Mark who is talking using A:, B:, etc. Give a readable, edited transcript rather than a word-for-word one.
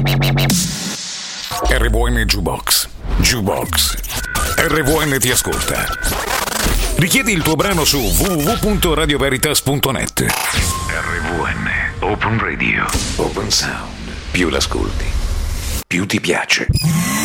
A: RVN Jukebox. Jukebox. RVN ti ascolta. Richiedi il tuo brano su www.radioveritas.net. RVN Open Radio. Open Sound. Più l'ascolti, più ti piace.